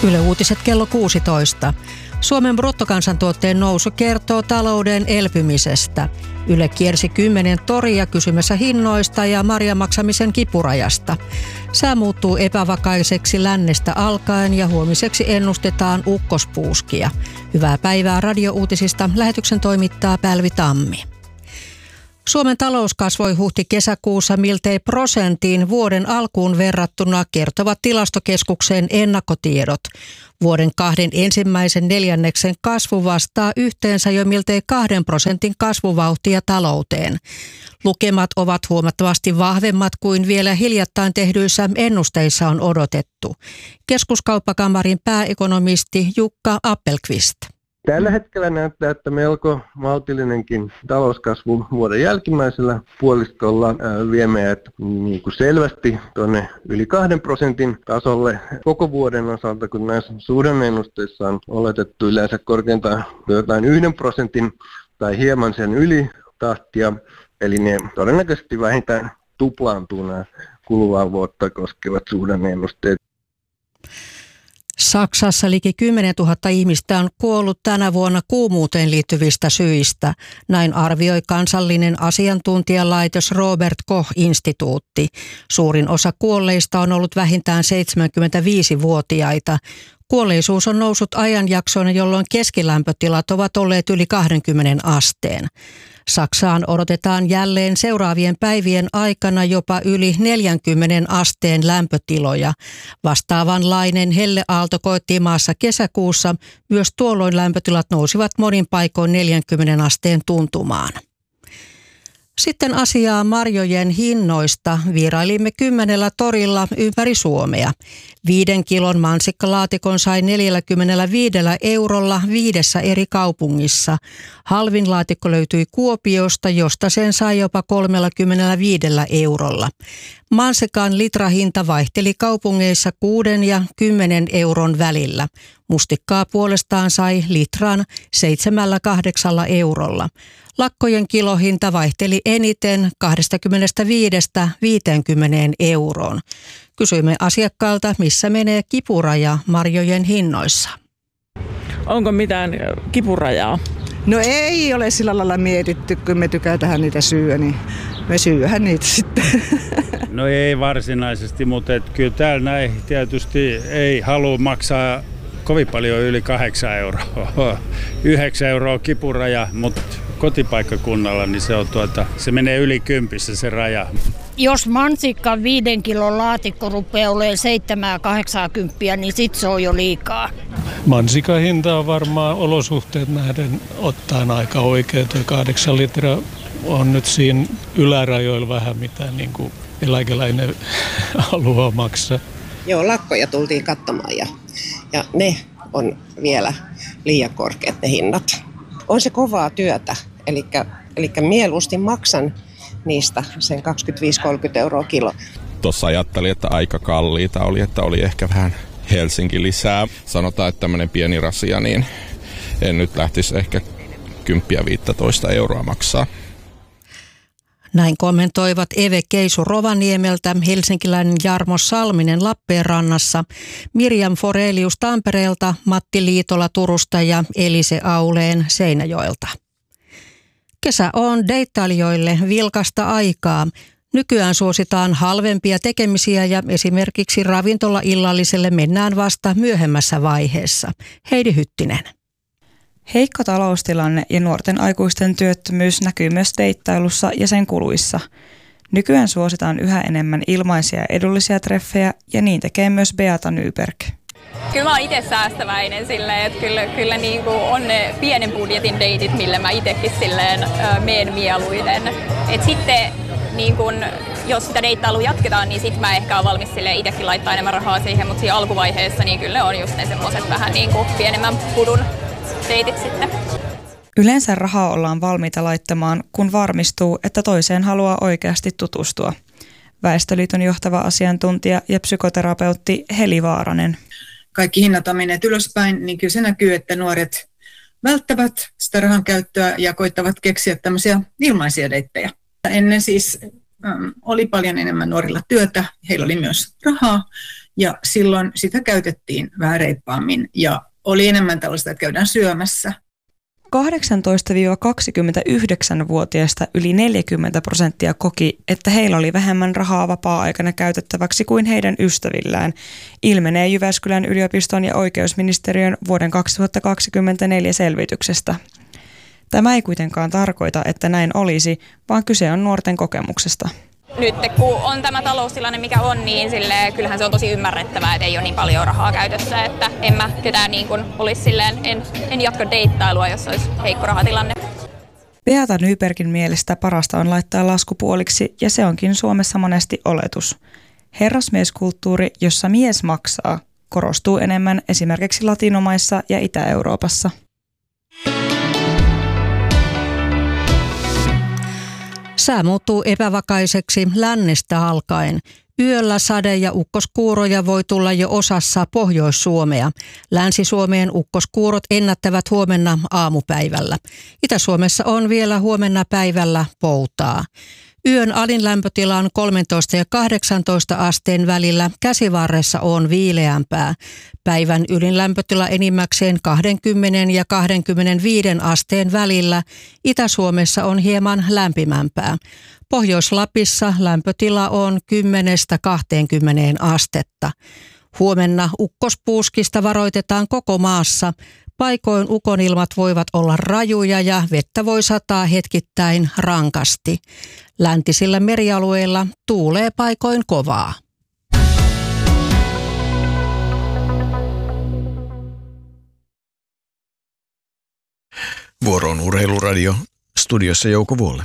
Yle Uutiset kello 16. Suomen bruttokansantuotteen nousu kertoo talouden elpymisestä. Yle kiersi 10 toria kysymässä hinnoista ja marjan maksamisen kipurajasta. Sää muuttuu epävakaiseksi lännestä alkaen ja huomiseksi ennustetaan ukkospuuskia. Hyvää päivää radiouutisista. Lähetyksen toimittaa Pälvi Tammi. Suomen talous kasvoi huhti-kesäkuussa miltei prosentin vuoden alkuun verrattuna, kertovat Tilastokeskuksen ennakkotiedot. Vuoden 2 ensimmäisen neljänneksen kasvu vastaa yhteensä jo miltei 2% kasvuvauhtia talouteen. Lukemat ovat huomattavasti vahvemmat kuin vielä hiljattain tehdyissä ennusteissa on odotettu. Keskuskauppakamarin pääekonomisti Jukka Appelqvist. Tällä hetkellä näyttää, että melko maltillinenkin talouskasvu vuoden jälkimmäisellä puoliskolla vie meidät selvästi tuonne yli 2% tasolle koko vuoden osalta, kun näissä suhdanne-ennusteissa on oletettu yleensä korkeintaan jotain 1% tai hieman sen yli tahtia. Eli ne todennäköisesti vähintään tuplaantuu nämä kuluvaa vuotta koskevat suhdanne-ennusteet. Saksassa liki 10 000 ihmistä on kuollut tänä vuonna kuumuuteen liittyvistä syistä. Näin arvioi kansallinen asiantuntijalaitos Robert Koch-instituutti. Suurin osa kuolleista on ollut vähintään 75-vuotiaita. Kuolleisuus on noussut ajanjaksoina, jolloin keskilämpötilat ovat olleet yli 20 asteen. Saksaan odotetaan jälleen seuraavien päivien aikana jopa yli 40 asteen lämpötiloja. Vastaavanlainen helleaalto koettiin maassa kesäkuussa. Myös tuolloin lämpötilat nousivat monin paikoin 40 asteen tuntumaan. Sitten asiaa marjojen hinnoista. Vierailimme 10 torilla ympäri Suomea. 5 kilon mansikkalaatikon sai 45 eurolla 5 eri kaupungissa. Halvin laatikko löytyi Kuopiosta, josta sen sai jopa 35 eurolla. Mansikan litrahinta vaihteli kaupungeissa 6 ja 10 euron välillä. Mustikkaa puolestaan sai litran 7-8 eurolla. Lakkojen kilohinta vaihteli eniten 25–50 euroon. Kysyimme asiakkaalta, missä menee kipuraja marjojen hinnoissa. Onko mitään kipurajaa? No ei ole sillä lailla mietitty, kun me tykätään niitä syödä, niin me syödään niitä sitten. No ei varsinaisesti, mutta kyllä täällä näin tietysti ei halua maksaa kovin paljon yli 8 euroa. 9 euroa kipuraja, mutta kotipaikkakunnalla niin se menee yli 10 se raja. Jos mansikka 5 kilon laatikko rupeaa olemaan 7–80, niin sit se on jo liikaa. Mansikan hinta on varmaan olosuhteet nähden ottaen aika oikein. Tuo 8 litraa on nyt siinä ylärajoilla vähän mitä niin kuin eläkeläinen haluaa maksaa. Joo, lakkoja tultiin katsomaan ja ne on vielä liian korkeat ne hinnat. On se kovaa työtä, eli mieluusti maksan niistä sen 25–30 euroa kilo. Tuossa ajattelin, että aika kalliita oli, että oli ehkä vähän Helsinki lisää. Sanotaan, että tämmöinen pieni rasia, niin en nyt lähtisi ehkä 10–15 euroa maksaa. Näin kommentoivat Eve Keisu Rovaniemeltä, helsinkiläinen Jarmo Salminen Lappeenrannassa, Mirjam Forelius Tampereelta, Matti Liitola Turusta ja Elise Auleen Seinäjoelta. Kesä on deittailijoille vilkasta aikaa. Nykyään suositaan halvempia tekemisiä ja esimerkiksi ravintolaillalliselle mennään vasta myöhemmässä vaiheessa. Heidi Hyttinen. Heikko taloustilanne ja nuorten aikuisten työttömyys näkyy myös deittailussa ja sen kuluissa. Nykyään suositaan yhä enemmän ilmaisia ja edullisia treffejä ja niin tekee myös Beata Nyberg. Kyllä mä oon itse säästäväinen silleen, että kyllä niin kuin on ne pienen budjetin deitit, millä mä itsekin silleen meen mieluiten. Et sitten niin kun, jos sitä deittailua jatketaan, niin sit mä ehkä oon valmis itsekin laittaa enemmän rahaa siihen, mutta siinä alkuvaiheessa niin kyllä on just ne semmoiset vähän niin kuin pienemmän pudun deitit sitten. Yleensä rahaa ollaan valmiita laittamaan, kun varmistuu, että toiseen haluaa oikeasti tutustua. Väestöliiton johtava asiantuntija ja psykoterapeutti Heli Vaaranen. Kaikki hinnat on menneet ylöspäin, niin kyllä se näkyy, että nuoret välttävät sitä rahan käyttöä ja koittavat keksiä tämmöisiä ilmaisia deittejä. Ennen siis oli paljon enemmän nuorilla työtä, heillä oli myös rahaa Ja silloin sitä käytettiin vähän reippaammin ja oli enemmän tällaista, että käydään syömässä. 18-29-vuotiaista yli 40% koki, että heillä oli vähemmän rahaa vapaa-aikana käytettäväksi kuin heidän ystävillään, ilmenee Jyväskylän yliopiston ja oikeusministeriön vuoden 2024 selvityksestä. Tämä ei kuitenkaan tarkoita, että näin olisi, vaan kyse on nuorten kokemuksesta. Nyt kun on tämä taloustilanne mikä on, niin kyllähän se on tosi ymmärrettävää, että ei ole niin paljon rahaa käytössä, että en mä ketään niin kuin olisi silleen, en jatka deittailua, jos olisi heikko rahatilanne. Beata Nybergin mielestä parasta on laittaa lasku puoliksi, ja se onkin Suomessa monesti oletus. Herrasmieskulttuuri, jossa mies maksaa, korostuu enemmän esimerkiksi Latinomaissa ja Itä-Euroopassa. Sää muuttuu epävakaiseksi lännestä alkaen. Yöllä sade- ja ukkoskuuroja voi tulla jo osassa Pohjois-Suomea. Länsi-Suomeen ukkoskuurot ennättävät huomenna aamupäivällä. Itä-Suomessa on vielä huomenna päivällä poutaa. Yön alin lämpötila on 13 ja 18 asteen välillä, käsivarressa on viileämpää. Päivän ylin lämpötila enimmäkseen 20 ja 25 asteen välillä. Itä-Suomessa on hieman lämpimämpää. Pohjois-Lapissa lämpötila on 10-20 astetta. Huomenna ukkospuuskista varoitetaan koko maassa. Paikoin ukonilmat voivat olla rajuja ja vettä voi sataa hetkittäin rankasti. Läntisillä merialueilla tuulee paikoin kovaa. Vuoro on Urheiluradio. Studiossa Jouko Vuolle.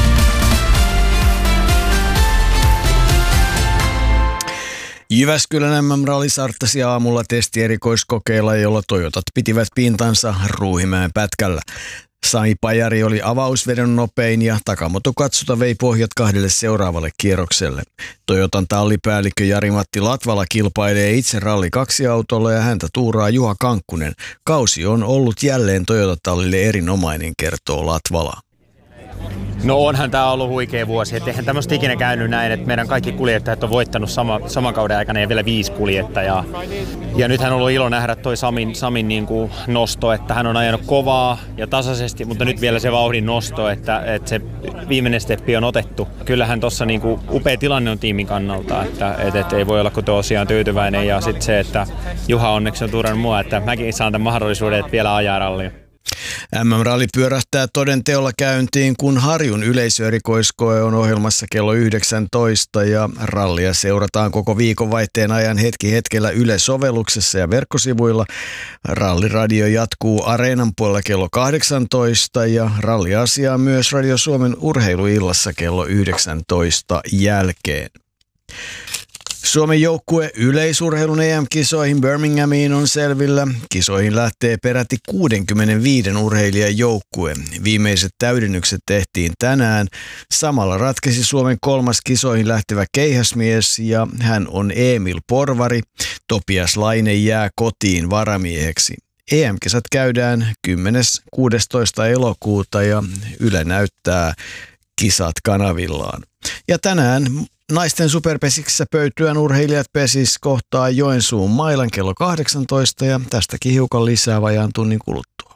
Jyväskylän MM-ralli starttasi aamulla testierikoiskokeilla, jolla Toyotat pitivät pintansa Ruuhimäen pätkällä. Sami Pajari oli avausvedon nopein ja Takamoto Katsuta vei pohjat 2 seuraavalle kierrokselle. Toyotan tallipäällikkö Jari-Matti Latvala kilpailee itse Ralli 2-autolla ja häntä tuuraa Juha Kankkunen. Kausi on ollut jälleen Toyota-tallille erinomainen, kertoo Latvala. No onhan tämä ollut huikea vuosi, että eihän tämmöistä ikinä käynyt näin, että meidän kaikki kuljettajat on voittanut saman kauden aikana ja vielä 5 kuljettajaa. Ja nythän on ollut ilo nähdä toi Samin niin kuin nosto, että hän on ajanut kovaa ja tasaisesti, mutta nyt vielä se vauhdin nosto, että se viimeinen steppi on otettu. Kyllähän tuossa niin kuin upea tilanne on tiimin kannalta, että ei voi olla kuin tosiaan tyytyväinen ja sitten se, että Juha onneksi on tuurannut mua, että mäkin saan tämän mahdollisuuden, että vielä ajaa rallia. MM-ralli pyörähtää toden teolla käyntiin, kun Harjun yleisöerikoiskoe on ohjelmassa kello 19 ja rallia seurataan koko viikonvaihteen ajan hetki hetkellä Yle-sovelluksessa ja verkkosivuilla. Ralliradio jatkuu Areenan puolella kello 18 ja ralliasiaa myös Radio Suomen urheiluillassa kello 19 jälkeen. Suomen joukkue yleisurheilun EM-kisoihin Birminghamiin on selvillä. Kisoihin lähtee peräti 65 urheilijan joukkue. Viimeiset täydennykset tehtiin tänään. Samalla ratkesi Suomen 3. kisoihin lähtevä keihäsmies ja hän on Emil Porvari. Topias Laine jää kotiin varamieheksi. EM-kisat käydään 10.–16. elokuuta ja Yle näyttää kisat kanavillaan. Ja tänään naisten superpesiksessä Pöytyän urheilijat pesis kohtaa Joensuun mailan kello 18 ja tästäkin hiukan lisää vajaan tunnin kuluttua.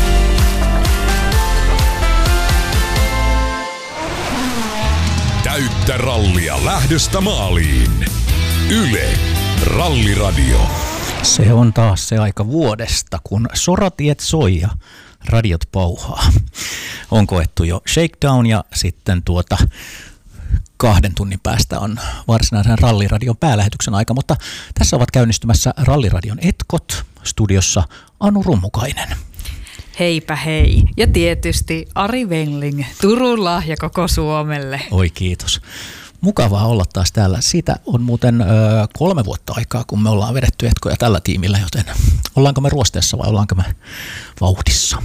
Täyttä rallia lähdöstä maaliin. Yle Ralliradio. Se on taas se aika vuodesta, kun soratiet soi ja radiot pauhaa. On koettu jo shakedown ja sitten 2 tunnin päästä on varsinaisen Ralliradion päälähetyksen aika, mutta tässä ovat käynnistymässä Ralliradion etkot, studiossa Anu Rummukainen. Heipä hei. Ja tietysti Ari Wengling, Turun lahja koko Suomelle. Oi kiitos. Mukavaa olla taas täällä. Siitä on muuten 3 vuotta aikaa, kun me ollaan vedetty etkoja tällä tiimillä, joten ollaanko me ruosteessa vai ollaanko me vauhdissa?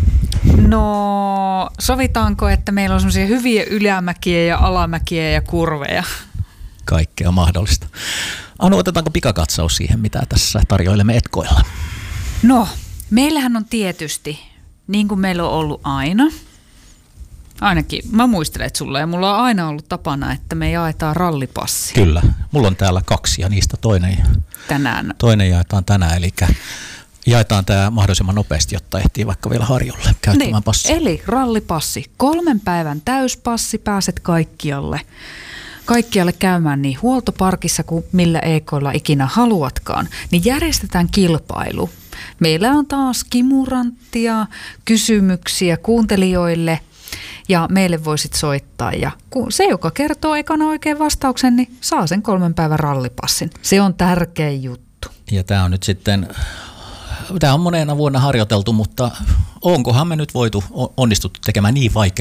No, sovitaanko, että meillä on semmoisia hyviä ylämäkiä ja alamäkiä ja kurveja? Kaikkea mahdollista. Anu, otetaanko pikakatsaus siihen, mitä tässä tarjoilemme etkoilla? No, meillähän on tietysti, niin kuin meillä on ollut aina, Ainakin mä muistelen, että sulla ja mulla on aina ollut tapana, että me jaetaan rallipassi. Kyllä, mulla on täällä 2 ja niistä toinen jaetaan tänään, eli jaetaan tämä mahdollisimman nopeasti, jotta ehtii vaikka vielä Harjulle käyttämään passia. Eli rallipassi, 3 päivän täyspassi, pääset kaikkialle käymään niin huoltoparkissa kuin millä ekoilla ikinä haluatkaan, niin järjestetään kilpailu. Meillä on taas kimuranttia, kysymyksiä kuuntelijoille ja meille voisit soittaa. Ja se, joka kertoo ekana oikein vastauksen, niin saa sen 3 päivän rallipassin. Se on tärkeä juttu. Ja tämä on nyt sitten, tämä on monena vuonna harjoiteltu, mutta onkohan me nyt onnistuttu tekemään niin vaikea